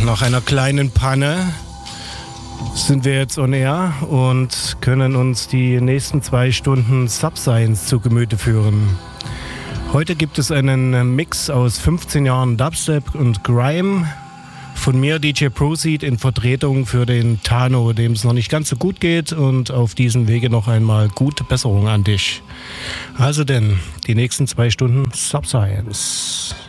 Nach einer kleinen Panne sind wir jetzt on air und können uns die nächsten 2 Stunden Subscience zu Gemüte führen. Heute gibt es einen Mix aus 15 Jahren Dubstep und Grime. Von mir DJ Proceed in Vertretung für den Tano, dem es noch nicht ganz so gut geht, und auf diesem Wege noch einmal gute Besserung an dich. Also denn, die nächsten 2 Stunden Subscience.